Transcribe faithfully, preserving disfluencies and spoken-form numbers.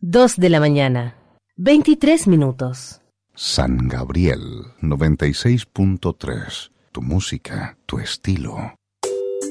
Dos de la mañana, veintitrés minutos. San Gabriel noventa y seis punto tres. Tu música, tu estilo.